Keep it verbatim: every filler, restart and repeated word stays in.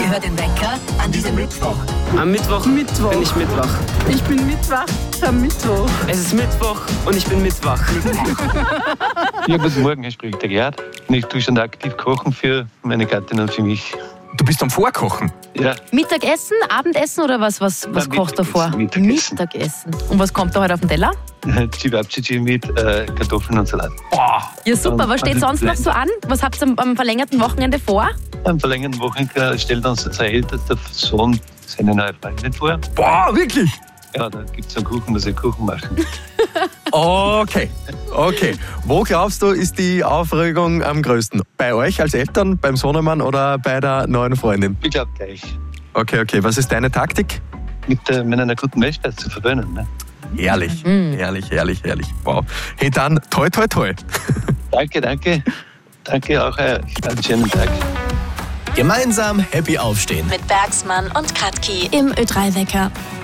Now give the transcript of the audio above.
Ihr hört den Wecker an diesem Mittwoch. Am Mittwoch, Mittwoch. bin ich Mittwoch. Ich bin Mittwoch am Mittwoch. Es ist Mittwoch und ich bin Mittwoch. Ja, guten Morgen, hier spricht der Gerd. Und ich tue schon aktiv kochen für meine Gattin und für mich. Du bist am Vorkochen? Ja, Mittagessen, Abendessen oder was, was, was Na, kocht er vor? Mittagessen. Mittagessen. Und was kommt da heute auf den Teller? Cevapcici mit äh, Kartoffeln und Salat. Boah, Ja, super. Was steht Also sonst noch so an? Was habt ihr am, am verlängerten Wochenende vor? Am verlängerten Wochenende stellt uns sein ältester Sohn seine neue Freundin vor. boah, wirklich? Ja, da gibt es einen Kuchen, dass wir Kuchen machen. Okay, okay. Wo glaubst du, ist die Aufregung am größten? Bei euch als Eltern, beim Sohnemann oder bei der neuen Freundin? Ich glaube gleich. Okay, okay. Was ist deine Taktik? Mit, äh, mit einer guten Milchspeise zu verwöhnen. Ne? Ehrlich, ehrlich, ehrlich, ehrlich. Wow. Hey, dann toi, toi, toi. Danke, danke. Danke auch. Äh, einen schönen Tag. Gemeinsam happy aufstehen. Mit Bergsmann und Kratki. Im Ö drei Wecker.